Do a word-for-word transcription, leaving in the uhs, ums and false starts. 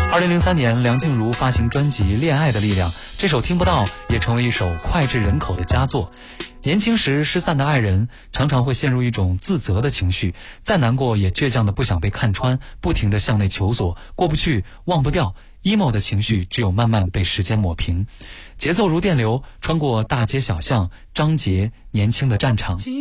二零零三年，梁静茹发行专辑《恋爱的力量》，这首《听不到》也成为一首脍炙人口的佳作。年轻时失散的爱人，常常会陷入一种自责的情绪，再难过也倔强的不想被看穿，不停地向内求索，过不去，忘不掉。emo 的情绪只有慢慢被时间抹平，节奏如电流，穿过大街小巷，张杰年轻的战场。